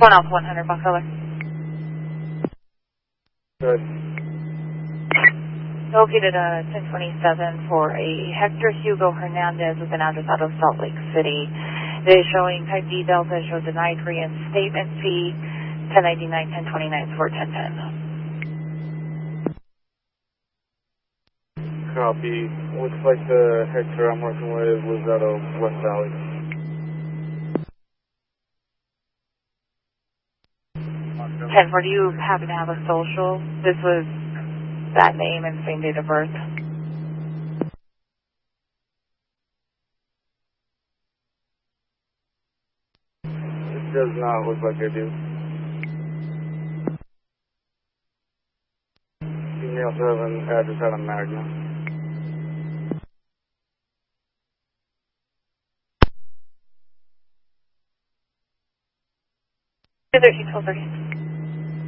1 Alpha 100, Buck Color. Good. Located 1027 for a Hector Hugo Hernandez with an address out of Salt Lake City. It is showing type D Delta, shows denied reinstatement fee, 1099, 1029 for 1010. Copy. Looks like the Hector I'm working with was out of West Valley. 10-4, do you happen to have a social? This was that name and same date of birth. It does not look like I do. You may also have an address out of Magna. Is there 1230?